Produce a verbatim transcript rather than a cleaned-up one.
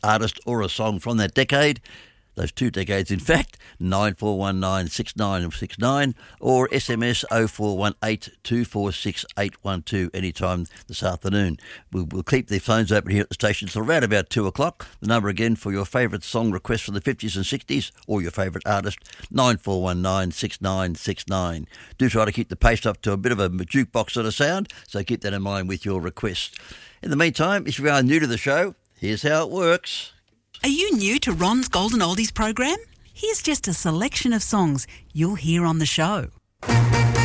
artist or a song from that decade, those two decades in fact, nine four one nine six nine six nine or S M S oh four one eight two four six eight one two anytime this afternoon. We'll, we'll keep the phones open here at the station till around about two o'clock. The number again for your favourite song request from the fifties and sixties or your favourite artist, nine four one nine six nine six nine. Do try to keep the pace up to a bit of a jukebox sort of sound, so keep that in mind with your request. In the meantime, if you are new to the show, here's how it works. Are you new to Ron's Golden Oldies program? Here's just a selection of songs you'll hear on the show.